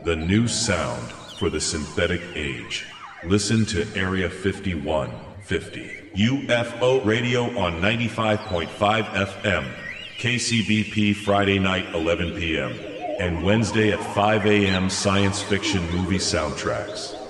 the new sound for the synthetic age. Listen to Area 5150, UFO Radio on 95.5 FM, KCBP Friday night 11 p.m., and Wednesday at 5 a.m. science fiction movie soundtracks.